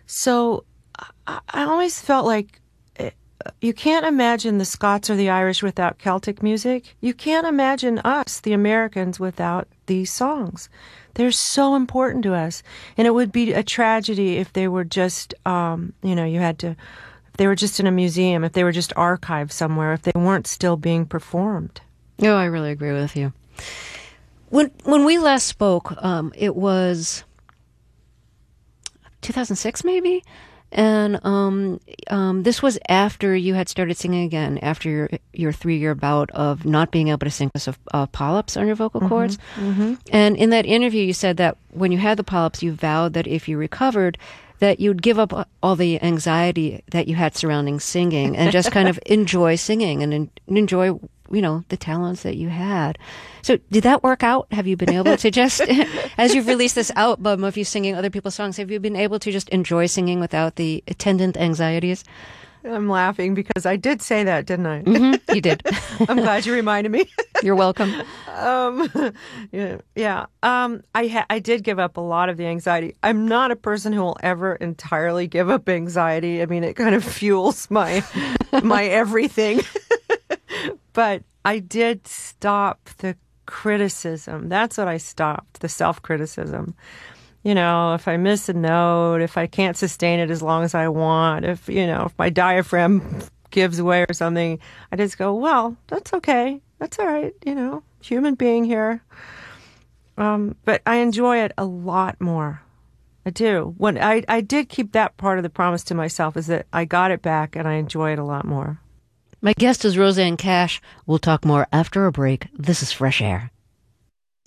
So I always felt like you can't imagine the Scots or the Irish without Celtic music. You can't imagine us, the Americans, without these songs. They're so important to us. And it would be a tragedy if they were just, if they were just in a museum, if they were just archived somewhere, if they weren't still being performed. Oh, I really agree with you. When we last spoke, it was 2006 maybe? And this was after you had started singing again, after your 3-year bout of not being able to sing because of polyps on your vocal cords. Mm-hmm. And in that interview, you said that when you had the polyps, you vowed that if you recovered, that you'd give up all the anxiety that you had surrounding singing and just kind of enjoy singing and enjoy, the talents that you had. So did that work out? Have you been able to just, as you've released this album of you singing other people's songs, have you been able to just enjoy singing without the attendant anxieties? I'm laughing because I did say that, didn't I? Mm-hmm, you did. I'm glad you reminded me. You're welcome. I did give up a lot of the anxiety. I'm not a person who will ever entirely give up anxiety. I mean, it kind of fuels my everything. But I did stop the criticism. That's what I stopped, the self-criticism. If I miss a note, if I can't sustain it as long as I want, if my diaphragm gives way or something, I just go, well, that's okay. That's all right. Human being here. But I enjoy it a lot more. I do. When I did keep that part of the promise to myself, is that I got it back and I enjoy it a lot more. My guest is Rosanne Cash. We'll talk more after a break. This is Fresh Air.